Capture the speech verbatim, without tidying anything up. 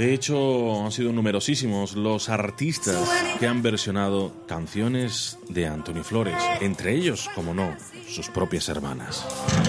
De hecho, han sido numerosísimos los artistas que han versionado canciones de Anthony Flores, entre ellos, como no, sus propias hermanas.